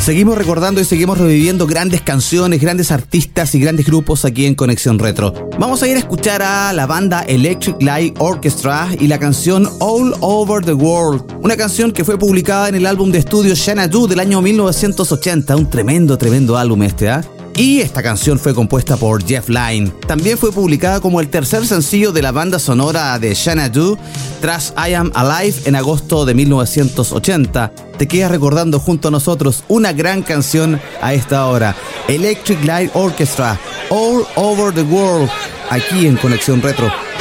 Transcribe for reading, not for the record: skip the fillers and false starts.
Seguimos recordando y seguimos reviviendo grandes canciones, grandes artistas y grandes grupos aquí en Conexión Retro. Vamos a ir a escuchar a la banda Electric Light Orchestra y la canción All Over the World, una canción que fue publicada en el álbum de estudio Xanadu del año 1980, un tremendo álbum ¿eh? Y esta canción fue compuesta por Jeff Lynne. También fue publicada como el tercer sencillo de la banda sonora de Xanadu tras I Am Alive en agosto de 1980. Te quedas recordando junto a nosotros una gran canción a esta hora. Electric Light Orchestra, All Over the World, aquí en Conexión Retro.